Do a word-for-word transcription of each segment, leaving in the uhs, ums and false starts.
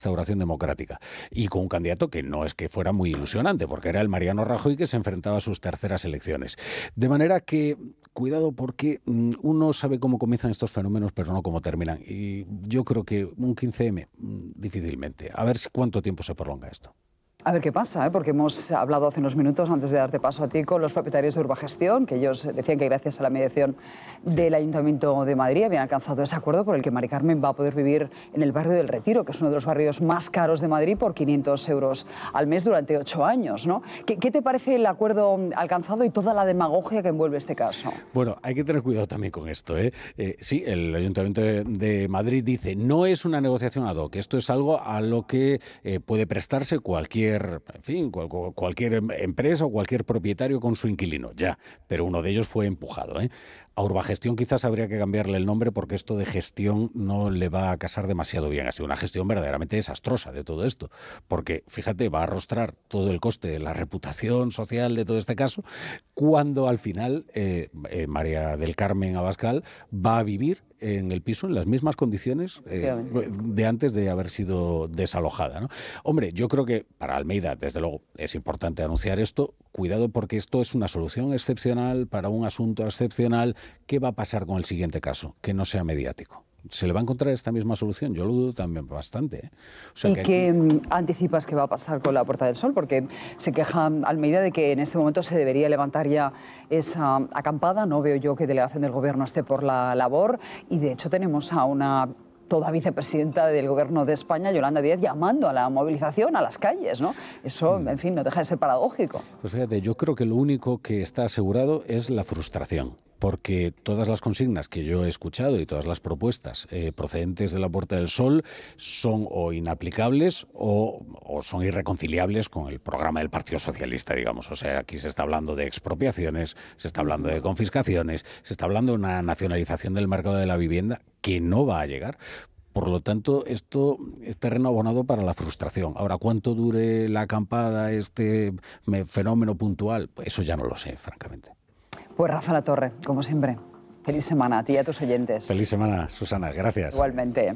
restauración democrática y con un candidato que no es que fuera muy ilusionante, porque era el Mariano Rajoy que se enfrentaba a sus terceras elecciones. De manera que, cuidado, porque uno sabe cómo comienzan estos fenómenos, pero no cómo terminan. Y yo creo que un quince eme, difícilmente. A ver si cuánto tiempo se prolonga esto. A ver qué pasa, ¿eh? Porque hemos hablado hace unos minutos, antes de darte paso a ti, con los propietarios de Urbagestión, que ellos decían que gracias a la mediación del Ayuntamiento de Madrid habían alcanzado ese acuerdo por el que Mari Carmen va a poder vivir en el barrio del Retiro, que es uno de los barrios más caros de Madrid, por quinientos euros al mes durante ocho años, ¿no? ¿Qué, qué te parece el acuerdo alcanzado y toda la demagogia que envuelve este caso? Bueno, hay que tener cuidado también con esto, ¿eh? Eh, sí, el Ayuntamiento de, de Madrid dice, no es una negociación ad hoc, esto es algo a lo que eh, puede prestarse cualquier en fin, cual, cualquier empresa o cualquier propietario con su inquilino, ya, pero uno de ellos fue empujado, ¿eh? A Urbagestión quizás habría que cambiarle el nombre porque esto de gestión no le va a casar demasiado bien. Ha sido una gestión verdaderamente desastrosa de todo esto, porque, fíjate, va a arrostrar todo el coste de la reputación social de todo este caso, cuando al final eh, eh, María del Carmen Abascal va a vivir en el piso en las mismas condiciones eh, de antes de haber sido desalojada, ¿no? Hombre, yo creo que para Almeida, desde luego, es importante anunciar esto. Cuidado, porque esto es una solución excepcional para un asunto excepcional. ¿Qué va a pasar con el siguiente caso? Que no sea mediático. ¿Se le va a encontrar esta misma solución? Yo lo dudo también bastante, ¿eh? O sea, ¿Y que qué aquí... anticipas que va a pasar con la Puerta del Sol? Porque se queja Almeida de que en este momento se debería levantar ya esa acampada. No veo yo que delegación del Gobierno esté por la labor. Y de hecho tenemos a una toda vicepresidenta del Gobierno de España, Yolanda Díaz, llamando a la movilización, a las calles, ¿no? Eso, en fin, no deja de ser paradójico. Pues fíjate, yo creo que lo único que está asegurado es la frustración, porque todas las consignas que yo he escuchado y todas las propuestas eh, procedentes de la Puerta del Sol son o inaplicables o, o son irreconciliables con el programa del Partido Socialista, digamos. O sea, aquí se está hablando de expropiaciones, se está hablando de confiscaciones, se está hablando de una nacionalización del mercado de la vivienda que no va a llegar. Por lo tanto, esto es terreno abonado para la frustración. Ahora, ¿cuánto dure la acampada, este fenómeno puntual? Pues eso ya no lo sé, francamente. Pues Rafa Latorre, como siempre, feliz semana a ti y a tus oyentes. Feliz semana, Susana, gracias. Igualmente.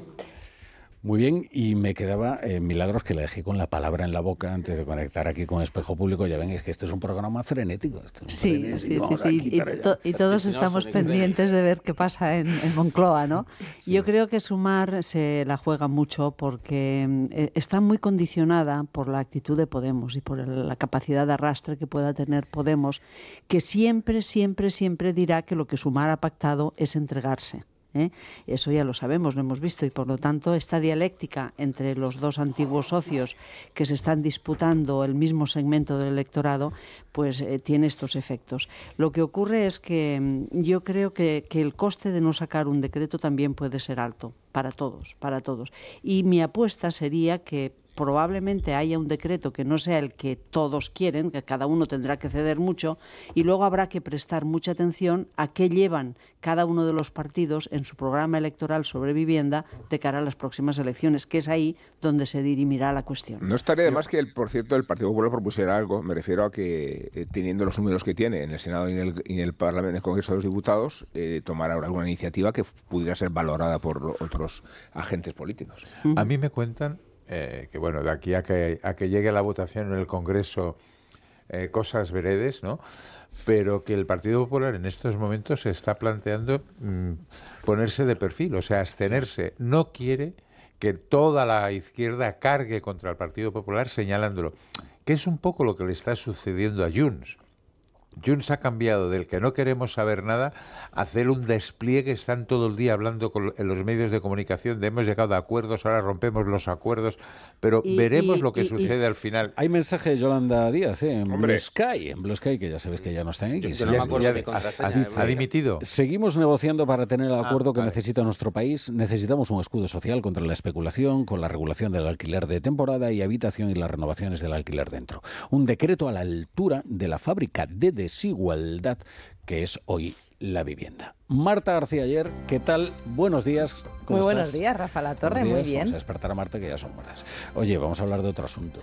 Muy bien, y me quedaba eh, milagros que le dejé con la palabra en la boca antes de conectar aquí con Espejo Público. Ya ven, es que este es un programa frenético. Este es un sí, frenético. sí, sí, sí. Y, to y todos estamos pendientes de ver qué pasa en, en Moncloa, ¿no? Sí. Yo creo que Sumar se la juega mucho porque eh, está muy condicionada por la actitud de Podemos y por el, la capacidad de arrastre que pueda tener Podemos, que siempre, siempre, siempre dirá que lo que Sumar ha pactado es entregarse. ¿Eh? Eso ya lo sabemos, lo hemos visto, y por lo tanto esta dialéctica entre los dos antiguos socios que se están disputando el mismo segmento del electorado, pues eh, tiene estos efectos. Lo que ocurre es que yo creo que, que el coste de no sacar un decreto también puede ser alto para todos, para todos. Y mi apuesta sería que probablemente haya un decreto que no sea el que todos quieren, que cada uno tendrá que ceder mucho, y luego habrá que prestar mucha atención a qué llevan cada uno de los partidos en su programa electoral sobre vivienda de cara a las próximas elecciones, que es ahí donde se dirimirá la cuestión. No estaría de más que, el, por cierto, el Partido Popular propusiera algo. Me refiero a que, eh, teniendo los números que tiene en el Senado y en el, y en el Parlamento, en el Congreso de los Diputados, eh, tomara alguna iniciativa que pudiera ser valorada por otros agentes políticos. Uh-huh. A mí me cuentan Eh, que bueno, de aquí a que, a que llegue la votación en el Congreso, eh, cosas veredes, ¿no? Pero que el Partido Popular en estos momentos se está planteando mmm, ponerse de perfil, o sea, abstenerse. No quiere que toda la izquierda cargue contra el Partido Popular señalándolo, que es un poco lo que le está sucediendo a Junts. Junts ha cambiado del que no queremos saber nada a hacer un despliegue. Están todo el día hablando con, en los medios de comunicación de hemos llegado a acuerdos, ahora rompemos los acuerdos, pero y, veremos y, lo que y, sucede y, al final. Hay mensaje de Yolanda Díaz ¿eh? en Blue Sky, en Blue Sky, que ya sabes que ya no está en X. Yo, yo no me acuerdo de ha, ha dimitido. Seguimos negociando para tener el acuerdo ah, que vale. necesita nuestro país. Necesitamos un escudo social contra la especulación, con la regulación del alquiler de temporada y habitación y las renovaciones del alquiler dentro. Un decreto a la altura de la fábrica de desigualdad que es hoy la vivienda. Marta García Aller, ¿qué tal? Buenos días. ¿Cómo muy buenos estás? días, Rafa Latorre, muy bien. Vamos a despertar a Marta, que ya son horas. Oye, vamos a hablar de otro asunto.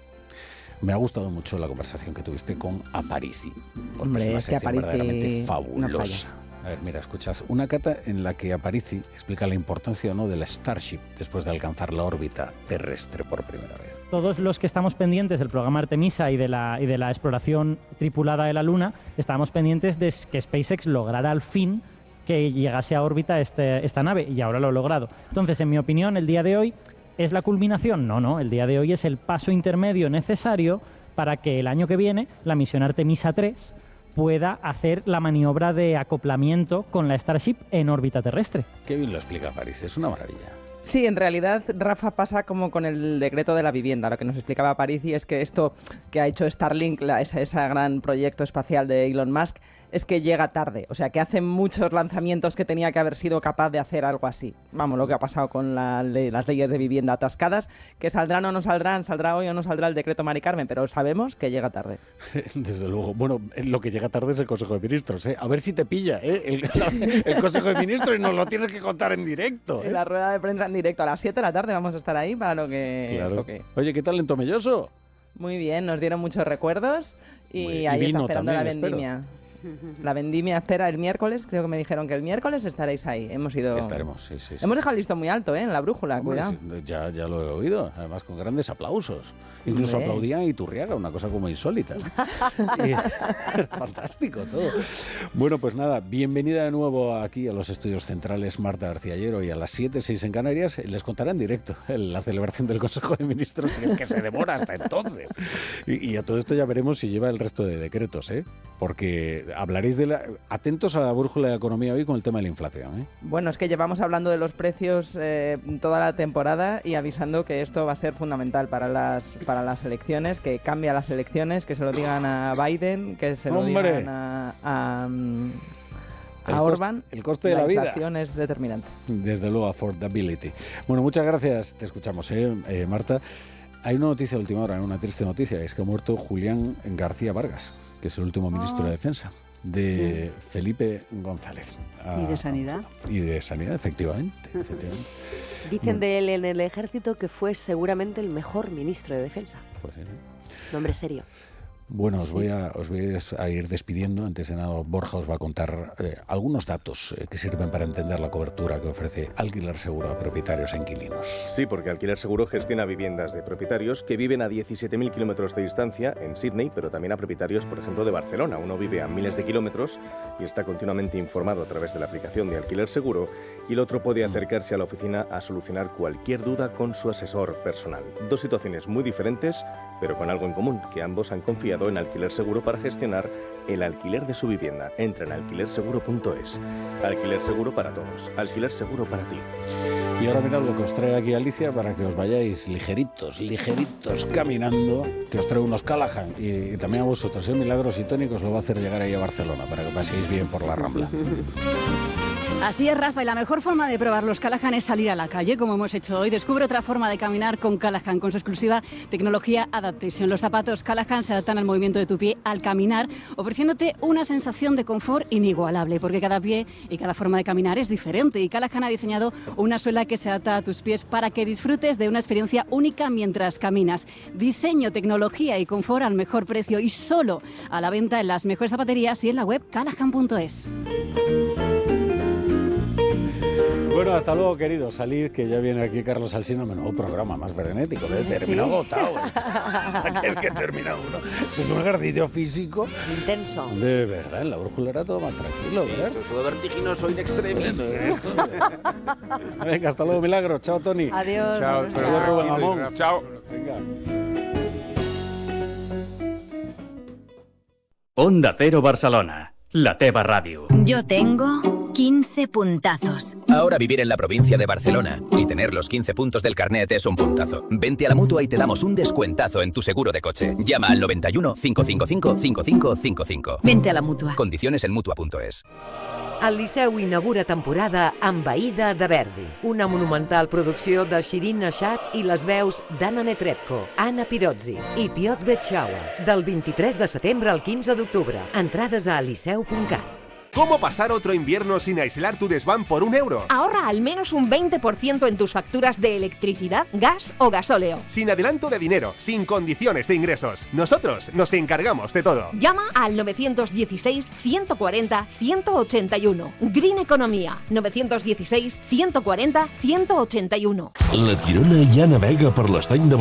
Me ha gustado mucho la conversación que tuviste con Aparici, porque Hombre, es una es que sección Aparici verdaderamente fabulosa. No A ver, mira, escuchad. Una cata en la que Aparici explica la importancia o no de la Starship después de alcanzar la órbita terrestre por primera vez. Todos los que estamos pendientes del programa Artemisa y de la, y de la exploración tripulada de la Luna, estábamos pendientes de que SpaceX lograra al fin que llegase a órbita este, esta nave, y ahora lo ha logrado. Entonces, en mi opinión, el día de hoy ¿es la culminación? No, no, el día de hoy es el paso intermedio necesario para que el año que viene la misión Artemisa tres pueda hacer la maniobra de acoplamiento con la Starship en órbita terrestre. Qué bien lo explica París, es una maravilla. Sí, en realidad, Rafa, pasa como con el decreto de la vivienda. Lo que nos explicaba Parisi es que esto que ha hecho Starlink, la, ese, ese gran proyecto espacial de Elon Musk, es que llega tarde. O sea, que hace muchos lanzamientos que tenía que haber sido capaz de hacer algo así. Vamos, lo que ha pasado con la ley, las leyes de vivienda atascadas, que saldrán o no saldrán, saldrá hoy o no saldrá el decreto Mari Carmen, pero sabemos que llega tarde. Desde luego. Bueno, lo que llega tarde es el Consejo de Ministros, ¿eh? A ver si te pilla, ¿eh? El, el Consejo de Ministros, y nos lo tienes que contar en directo, ¿eh? En la rueda de prensa en directo a las siete de la tarde vamos a estar ahí para lo que claro. toque. Oye, ¿qué tal en Tomelloso? Muy bien, nos dieron muchos recuerdos y Muy, ahí y está vino esperando también, la vendimia. Espero. La vendimia espera el miércoles, creo que me dijeron que el miércoles estaréis ahí. Hemos ido. Estaremos, sí, sí. sí. Hemos dejado el listón muy alto, ¿eh? En la brújula, Hombre, cuidado. Ya, ya lo he oído, además con grandes aplausos. Incluso Hombre. aplaudían a Iturriaga, una cosa como insólita. Y, fantástico todo. Bueno, pues nada, bienvenida de nuevo aquí a los estudios centrales, Marta García Llero, y a las siete, seis en Canarias les contará en directo la celebración del Consejo de Ministros, si es que se demora hasta entonces. Y, y a todo esto ya veremos si lleva el resto de decretos, ¿eh? Porque hablaréis de la... Atentos a la brújula de economía hoy con el tema de la inflación, ¿eh? Bueno, es que llevamos hablando de los precios eh, toda la temporada y avisando que esto va a ser fundamental para las para las elecciones, que cambia las elecciones, que se lo digan a Biden, que se lo ¡Hombre! digan a, a, a El Orbán. coste, el coste de la, vida. La inflación es determinante. Desde luego, affordability. Bueno, muchas gracias. Te escuchamos, ¿eh, eh, Marta? Hay una noticia de última hora, una triste noticia, es que ha muerto Julián García Vargas, que es el último ministro Oh. de Defensa de Sí. Felipe González. Ah, ¿Y de Sanidad? Y de Sanidad, efectivamente. efectivamente. Dicen de él en el ejército que fue seguramente el mejor ministro de defensa. Pues, ¿eh? Nombre serio. Bueno, os voy, a, os voy a ir despidiendo. Antes de nada, Borja os va a contar eh, algunos datos eh, que sirven para entender la cobertura que ofrece Alquiler Seguro a propietarios e inquilinos. Sí, porque Alquiler Seguro gestiona viviendas de propietarios que viven a diecisiete mil kilómetros de distancia en Sydney, pero también a propietarios, por ejemplo, de Barcelona. Uno vive a miles de kilómetros y está continuamente informado a través de la aplicación de Alquiler Seguro, y el otro puede acercarse a la oficina a solucionar cualquier duda con su asesor personal. Dos situaciones muy diferentes, pero con algo en común, que ambos han confiado en Alquiler Seguro para gestionar el alquiler de su vivienda. Entra en alquiler seguro punto es. Alquiler Seguro para todos. Alquiler Seguro para ti. Y ahora mirad lo que os trae aquí Alicia para que os vayáis ligeritos, ligeritos caminando, que os trae unos Callahan, y, y también a vosotros, ¿eh? Milagros y Tónico os lo va a hacer llegar ahí a Barcelona para que paséis bien por la Rambla. Así es, Rafa, y la mejor forma de probar los Callahan es salir a la calle, como hemos hecho hoy. Descubre otra forma de caminar con Callahan, con su exclusiva tecnología Adaptation. Los zapatos Callahan se adaptan al movimiento de tu pie al caminar, ofreciéndote una sensación de confort inigualable, porque cada pie y cada forma de caminar es diferente, y Callahan ha diseñado una suela que se adapta a tus pies para que disfrutes de una experiencia única mientras caminas. Diseño, tecnología y confort al mejor precio, y solo a la venta en las mejores zapaterías y en la web callahan punto es. Bueno, hasta luego, queridos. Salid, que ya viene aquí Carlos Alsina. Menudo programa más frenético, ¿eh? Termina Sí. agotado. Es que termina uno. Es un ejercicio físico. Intenso. De verdad, en la brújula era todo más tranquilo, ¿verdad? Todo vertiginoso in extremis. Venga, hasta luego, Milagros. Chao, Tony. Adiós. Chao, buenos chao. días. Adiós, Rubén Amón. Chao. Venga. Onda Cero Barcelona, la teva ràdio. Yo tengo quince puntazos. Ahora vivir en la provincia de Barcelona y tener los quince puntos del carnet es un puntazo. Vente a la Mutua y te damos un descuentazo en tu seguro de coche. Llama al noventa y uno, cinco cinco cinco, cinco cinco cinco cinco. Vente a la Mutua. Condiciones en mutua punto es. El Liceu inaugura temporada amb Aïda de Verdi, una monumental producció de Shirin Nashat i les veus d'Anna Netrebko, Anna Pirozzi i Piotr Bretschauer, del vint-i-tres de setembre al quinze d'octubre. Entrades a liceu punt cat. ¿Cómo pasar otro invierno sin aislar tu desván por un euro? Ahorra al menos un veinte por ciento en tus facturas de electricidad, gas o gasóleo. Sin adelanto de dinero, sin condiciones de ingresos. Nosotros nos encargamos de todo. Llama al novecientos dieciséis, ciento cuarenta, ciento ochenta y uno. Green Economía. novecientos dieciséis, ciento cuarenta, ciento ochenta y uno. La Tirona ja navega per l'estany de